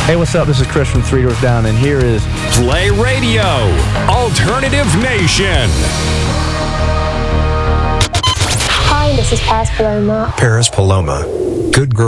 Hey, what's up? This is Chris from Three Doors Down, and here is Play Radio, Alternative Nation. Hi, this is Paris Paloma. Paris Paloma. Good girl.